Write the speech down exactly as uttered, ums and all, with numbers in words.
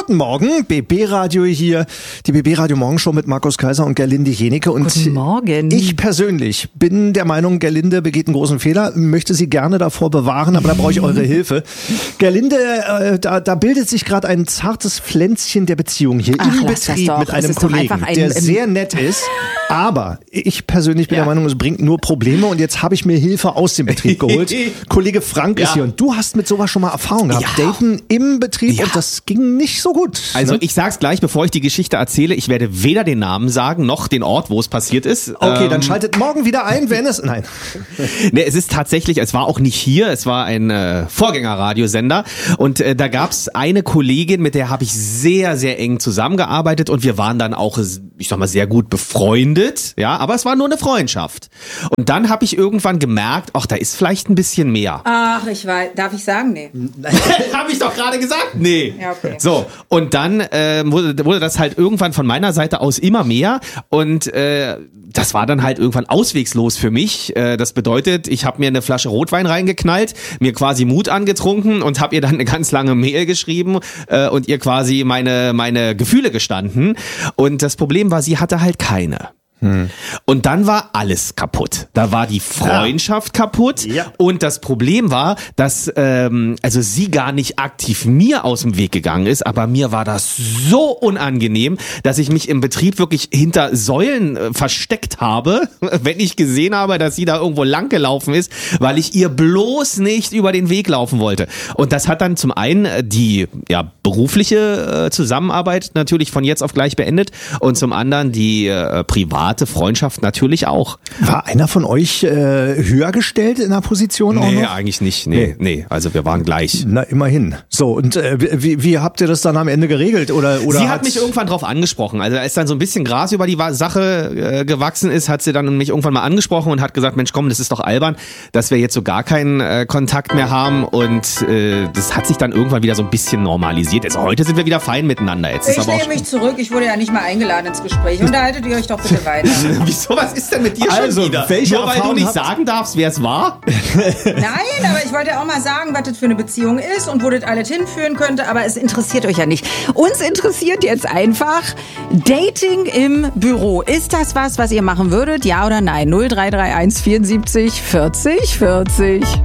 Guten Morgen, B B-Radio hier, die B B-Radio-Morgenshow mit Markus Kaiser und Gerlinde Jenecke. Und Guten Morgen. Ich persönlich bin der Meinung, Gerlinde begeht einen großen Fehler, möchte sie gerne davor bewahren, aber da brauche ich eure Hilfe. Gerlinde, äh, da, da bildet sich gerade ein zartes Pflänzchen der Beziehung hier Ach, im lass das Betrieb doch. mit Es einem ist doch Kollegen, einfach ein- der sehr nett ist. Aber ich persönlich bin Ja. der Meinung, es bringt nur Probleme und jetzt habe ich mir Hilfe aus dem Betrieb geholt. Kollege Frank ist Ja. hier und du hast mit sowas schon mal Erfahrung gehabt. Ja. Daten im Betrieb Ja. und das ging nicht so gut. Also ne? ich sag's gleich, bevor ich die Geschichte erzähle, ich werde weder den Namen sagen, noch den Ort, wo es passiert ist. Okay, Ähm, dann schaltet morgen wieder ein, wenn es... Nein. Ne, es ist tatsächlich, es war auch nicht hier, es war ein äh, Vorgängerradiosender und äh, da gab's eine Kollegin, mit der habe ich sehr, sehr eng zusammengearbeitet und wir waren dann auch, ich sag mal, sehr gut befreundet, ja, aber es war nur eine Freundschaft. Und dann habe ich irgendwann gemerkt, ach, da ist vielleicht ein bisschen mehr. Ach, ich weiß. Darf ich sagen? Nee. Habe ich doch gerade gesagt. Nee. Ja, okay. So, und dann äh, wurde, wurde das halt irgendwann von meiner Seite aus immer mehr und äh, das war dann halt irgendwann auswegslos für mich. Äh, das bedeutet, ich habe mir eine Flasche Rotwein reingeknallt, mir quasi Mut angetrunken und habe ihr dann eine ganz lange Mail geschrieben äh, und ihr quasi meine, meine Gefühle gestanden. Und das Problem war, sie hatte halt keine. Hm. Und dann war alles kaputt. Da war die Freundschaft ja. kaputt Ja. und das Problem war, dass ähm, also sie gar nicht aktiv mir aus dem Weg gegangen ist, aber mir war das so unangenehm, dass ich mich im Betrieb wirklich hinter Säulen äh, versteckt habe, wenn ich gesehen habe, dass sie da irgendwo lang gelaufen ist, weil ich ihr bloß nicht über den Weg laufen wollte. Und das hat dann zum einen äh, die ja berufliche äh, Zusammenarbeit natürlich von jetzt auf gleich beendet und zum anderen die äh, private Freundschaft natürlich auch. War einer von euch äh, höher gestellt in der Position auch Nee, noch? eigentlich nicht. Nee, nee, also wir waren gleich. Na, immerhin. So, und äh, wie, wie habt ihr das dann am Ende geregelt? Oder, oder Sie hat mich irgendwann drauf angesprochen. Also als dann so ein bisschen Gras über die Wa- Sache äh, gewachsen ist, hat sie dann mich irgendwann mal angesprochen und hat gesagt, Mensch, komm, das ist doch albern, dass wir jetzt so gar keinen äh, Kontakt mehr haben. Und äh, das hat sich dann irgendwann wieder so ein bisschen normalisiert. Also heute sind wir wieder fein miteinander. Jetzt ist Ich aber auch nehme mich zurück. Ich wurde ja nicht mal eingeladen ins Gespräch. Unterhaltet ihr euch doch bitte weiter. Wieso, was ist denn mit dir Also, schon wieder? welche Nur weil du Erfahrung nicht habt- sagen darfst, wer es war? Nein, aber ich wollte ja auch mal sagen, was das für eine Beziehung ist und wo das alles hinführen könnte. Aber es interessiert euch ja nicht. Uns interessiert jetzt einfach Dating im Büro. Ist das was, was ihr machen würdet? Ja oder nein? null drei drei eins vierundsiebzig vierzig vierzig.